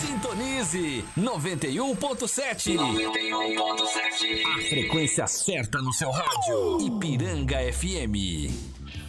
Sintonize 91.7. 91.7. A frequência certa no seu rádio. Ipiranga FM.